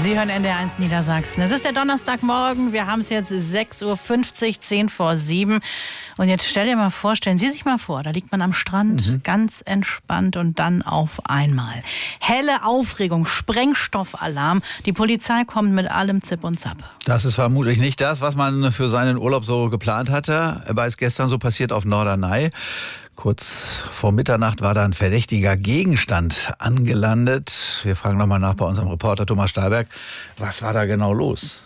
Sie hören NDR1 Niedersachsen. Es ist der Donnerstagmorgen. Wir haben es jetzt 6.50 Uhr, 10 vor 7. Und jetzt stellen Sie sich mal vor, da liegt man am Strand, ganz entspannt und dann auf einmal helle Aufregung, Sprengstoffalarm. Die Polizei kommt mit allem Zip und Zap. Das ist vermutlich nicht das, was man für seinen Urlaub so geplant hatte. Aber ist gestern so passiert auf Norderney. Kurz vor Mitternacht war da ein verdächtiger Gegenstand angelandet. Wir fragen nochmal nach bei unserem Reporter Thomas Stahlberg. Was war da genau los?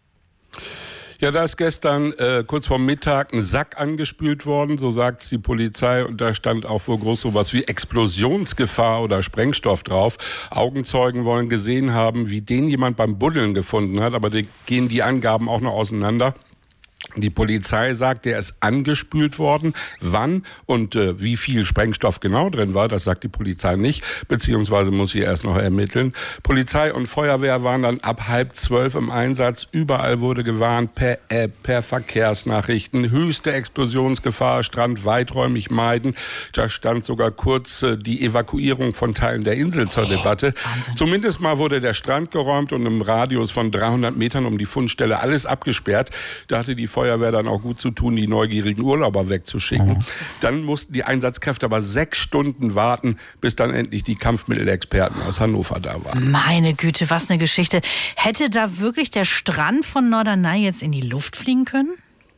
Ja, da ist gestern kurz vor Mittag ein Sack angespült worden, so sagt die Polizei. Und da stand auch wohl groß sowas wie Explosionsgefahr oder Sprengstoff drauf. Augenzeugen wollen gesehen haben, wie den jemand beim Buddeln gefunden hat. Aber da gehen die Angaben auch noch auseinander. Die Polizei sagt, der ist angespült worden. Wann und wie viel Sprengstoff genau drin war, das sagt die Polizei nicht, beziehungsweise muss sie erst noch ermitteln. Polizei und Feuerwehr waren dann ab 11:30 im Einsatz. Überall wurde gewarnt per App, per Verkehrsnachrichten. Höchste Explosionsgefahr, Strand weiträumig meiden. Da stand sogar kurz die Evakuierung von Teilen der Insel zur Debatte. Wahnsinn. Zumindest mal wurde der Strand geräumt und im Radius von 300 Metern um die Fundstelle alles abgesperrt. Da hatte die Feuerwehr dann auch gut zu tun, die neugierigen Urlauber wegzuschicken. Dann mussten die Einsatzkräfte aber 6 Stunden warten, bis dann endlich die Kampfmittelexperten aus Hannover da waren. Meine Güte, was eine Geschichte. Hätte da wirklich der Strand von Norderney jetzt in die Luft fliegen können?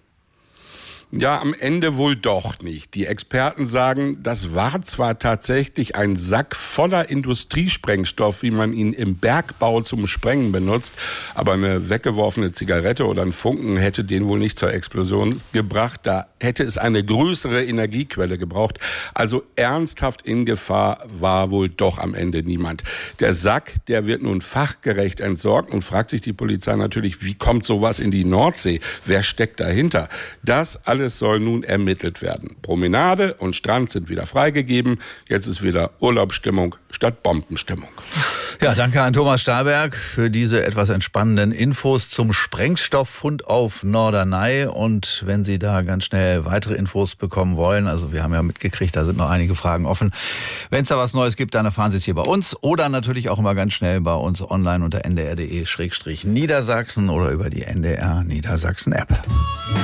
Ja, am Ende wohl doch nicht. Die Experten sagen, das war zwar tatsächlich ein Sack voller Industriesprengstoff, wie man ihn im Bergbau zum Sprengen benutzt, aber eine weggeworfene Zigarette oder ein Funken hätte den wohl nicht zur Explosion gebracht. Da hätte es eine größere Energiequelle gebraucht. Also ernsthaft in Gefahr war wohl doch am Ende niemand. Der Sack, der wird nun fachgerecht entsorgt und fragt sich die Polizei natürlich, wie kommt sowas in die Nordsee? Wer steckt dahinter? Das alles soll nun ermittelt werden. Promenade und Strand sind wieder freigegeben. Jetzt ist wieder Urlaubsstimmung statt Bombenstimmung. Ja, danke an Thomas Stahlberg für diese etwas entspannenden Infos zum Sprengstofffund auf Norderney. Und wenn Sie da ganz schnell weitere Infos bekommen wollen, also wir haben ja mitgekriegt, da sind noch einige Fragen offen. Wenn es da was Neues gibt, dann erfahren Sie es hier bei uns oder natürlich auch immer ganz schnell bei uns online unter ndr.de/Niedersachsen oder über die NDR Niedersachsen App.